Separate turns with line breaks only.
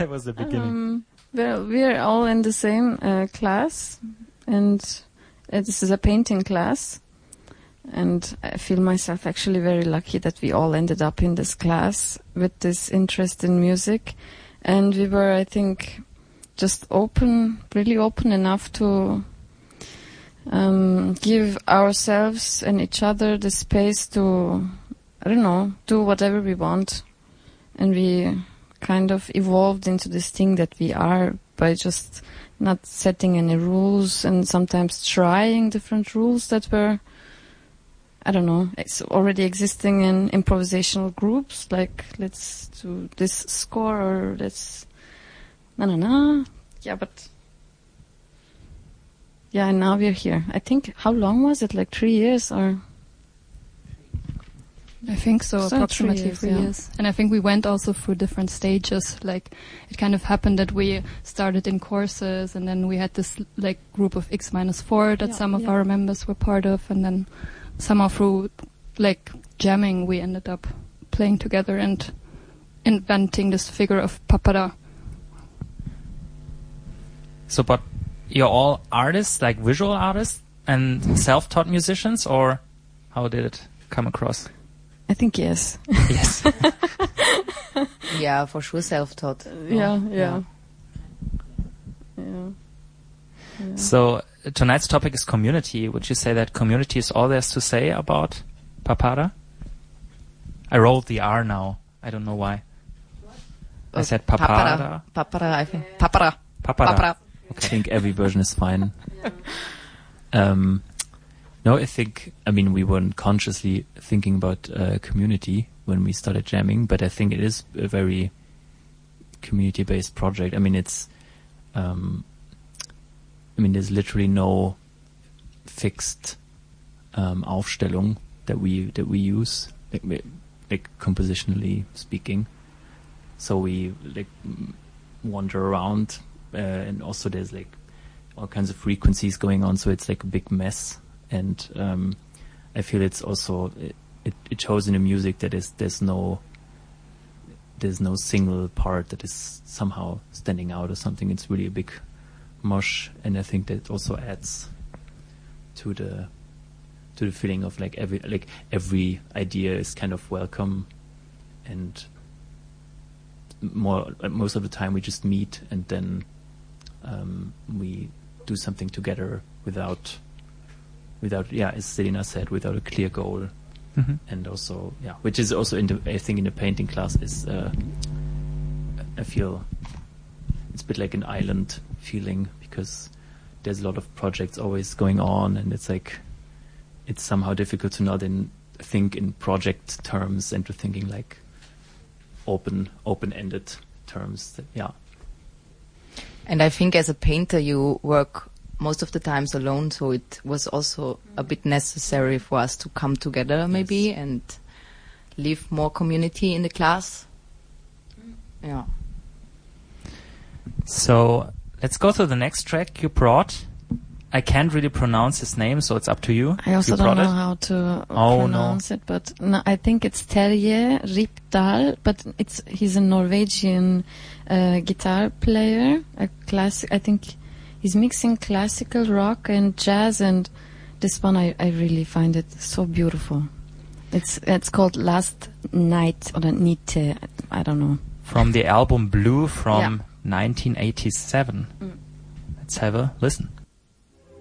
That was the beginning.
We're all in the same class, and this is a painting class. And I feel myself actually very lucky that we all ended up in this class with this interest in music. And we were, I think, just really open enough to give ourselves and each other the space to, do whatever we want. And we kind of evolved into this thing that we are by just not setting any rules and sometimes trying different rules that were, it's already existing in improvisational groups, like let's do this score or let's Yeah, but yeah, and now we're here. I think, how long was it? Like 3 years or?
I think so, approximately
3 years.
And I think we went also through different stages. Like, it kind of happened that we started in courses, and then we had this like group of X-4 that some of our members were part of, and then somehow through like jamming we ended up playing together and inventing this figure of Papada.
So, but you're all artists, like visual artists and self-taught musicians, or how did it come across?
I think yes.
Yes.
Yeah, for sure self-taught.
Yeah.
So tonight's topic is community. Would you say that community is all there's to say about Papada? I rolled the R now. I don't know why. I said Papada.
Papada, I think. Papada.
Papada.
Okay. I think every version is fine. No, we weren't consciously thinking about community when we started jamming, but I think it is a very community-based project. There's literally no fixed Aufstellung that we use, like compositionally speaking. So we wander around, and also there's like all kinds of frequencies going on, so it's like a big mess. And I feel it's also it shows in the music that there's no single part that is somehow standing out or something. It's really a big mosh, and I think that also adds to the feeling of every idea is kind of welcome, and most of the time we just meet and then we do something together without, as Selina said, without a clear goal.
Mm-hmm.
And also, which is also I think in the painting class is, I feel it's a bit like an island feeling, because there's a lot of projects always going on, and it's like, it's somehow difficult to not think in project terms and to thinking like open-ended terms.
And I think as a painter you work most of the times alone, so it was also a bit necessary for us to come together maybe and leave more community in the class. Yeah.
So let's go to the next track you brought. I can't really pronounce his name, so it's up to you.
I also don't know how to pronounce it, but I think it's Terje Rypdal, but he's a Norwegian guitar player, a classic. I think he's mixing classical rock and jazz, and this one I really find it so beautiful. It's called Last Night or Night, I don't know.
From the album Blue from 1987. Let's have a listen.